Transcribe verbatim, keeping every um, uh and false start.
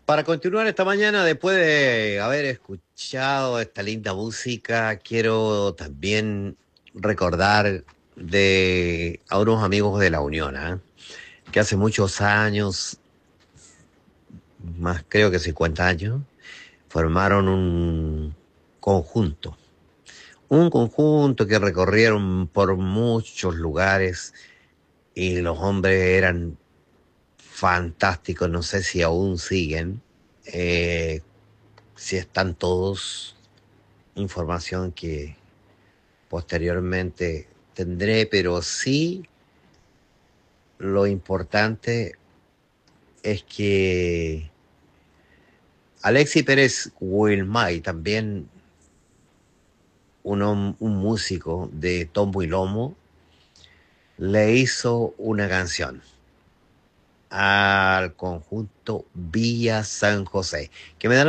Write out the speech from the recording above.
Para continuar esta mañana, después de haber escuchado esta linda música, quiero también recordar de a unos amigos de la Unión, ¿ah? Que hace muchos años, más creo que cincuenta años, formaron un conjunto. Un conjunto que recorrieron por muchos lugares y los hombres eran fantásticos, no sé si aún siguen. Eh, si están todos, información que posteriormente tendré, pero sí lo importante es que Alexis Pérez Wilmay, también un, hom- un músico de tombo y lomo, le hizo una canción al conjunto Villa San José, que me da